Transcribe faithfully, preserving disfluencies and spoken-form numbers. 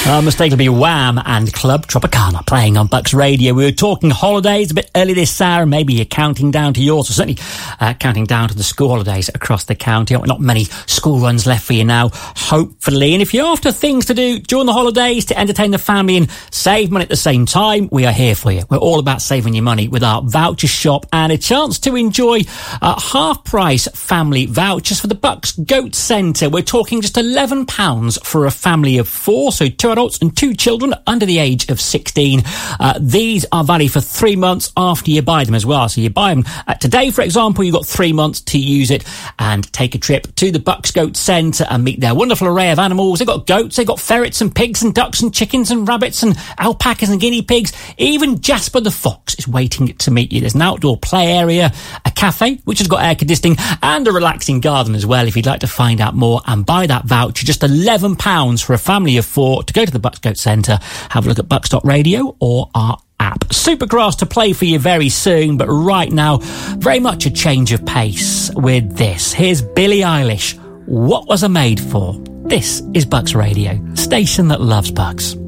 Uh, mistakenly Wham and Club Tropicana playing on Bucks Radio. We were talking holidays a bit early this hour. Maybe you're counting down to yours, or certainly uh, counting down to the school holidays across the county. Not many school runs left for you now, hopefully. And if you're after things to do during the holidays to entertain the family and save money at the same time, we are here for you. We're all about saving your money with our voucher shop and a chance to enjoy uh, half-price family vouchers for the Bucks Goat Centre. We're talking just eleven pounds for a family of four, so two adults and two children under the age of sixteen. Uh, these are valid for three months after you buy them as well. So you buy them uh, today, for example, you've got three months to use it and take a trip to the Bucks Goat Centre and meet their wonderful array of animals. They've got goats, they've got ferrets and pigs and ducks and chickens and rabbits and alpacas and guinea pigs. Even Jasper the fox is waiting to meet you. There's an outdoor play area, a cafe, which has got air conditioning, and a relaxing garden as well. If you'd like to find out more and buy that voucher, just eleven pounds for a family of four to go to the Bucks Goat Centre. Have a look at bucks dot radio or our app. Supergrass to play for you very soon, but right now, very much a change of pace with this. Here's Billie Eilish. What Was I Made For? This is Bucks Radio, station that loves Bucks.